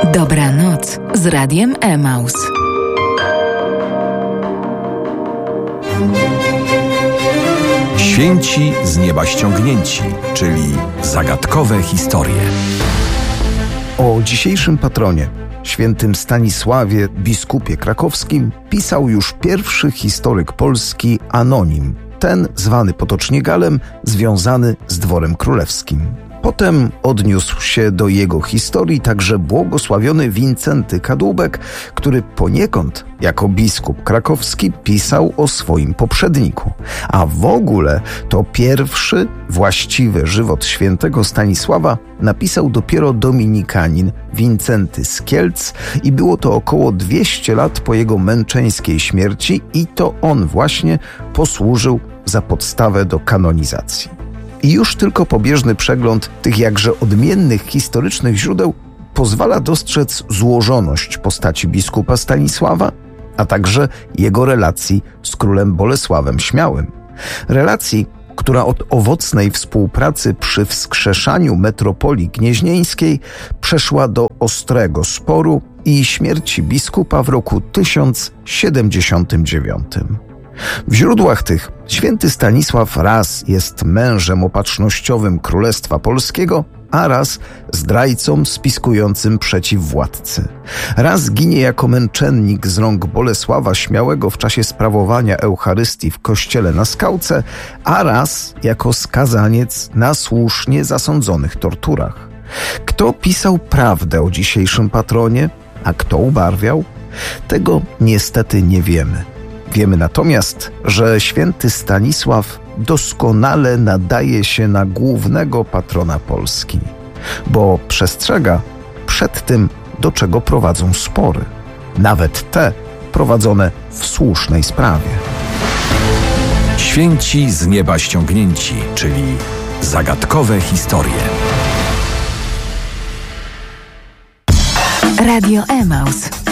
Dobranoc z Radiem Emaus. Święci z nieba ściągnięci, czyli zagadkowe historie. O dzisiejszym patronie, świętym Stanisławie, biskupie krakowskim, pisał już pierwszy historyk polski Anonim, ten zwany potocznie Galem, związany z dworem królewskim. Potem odniósł się do jego historii także błogosławiony Wincenty Kadłubek, który poniekąd jako biskup krakowski pisał o swoim poprzedniku. A w ogóle to pierwszy właściwy żywot świętego Stanisława napisał dopiero dominikanin Wincenty z Kielc i było to około 200 lat po jego męczeńskiej śmierci i to on właśnie posłużył za podstawę do kanonizacji. I już tylko pobieżny przegląd tych jakże odmiennych historycznych źródeł pozwala dostrzec złożoność postaci biskupa Stanisława, a także jego relacji z królem Bolesławem Śmiałym. Relacji, która od owocnej współpracy przy wskrzeszaniu metropolii gnieźnieńskiej przeszła do ostrego sporu i śmierci biskupa w roku 1079. W źródłach tych święty Stanisław raz jest mężem opatrznościowym Królestwa Polskiego, a raz zdrajcą spiskującym przeciw władcy. Raz ginie jako męczennik z rąk Bolesława Śmiałego w czasie sprawowania Eucharystii w kościele na Skałce, a raz jako skazaniec na słusznie zasądzonych torturach. Kto pisał prawdę o dzisiejszym patronie, a kto ubarwiał? Tego niestety nie wiemy. Wiemy natomiast, że święty Stanisław doskonale nadaje się na głównego patrona Polski, bo przestrzega przed tym, do czego prowadzą spory, nawet te prowadzone w słusznej sprawie. Święci z nieba ściągnięci, czyli zagadkowe historie. Radio Emaus.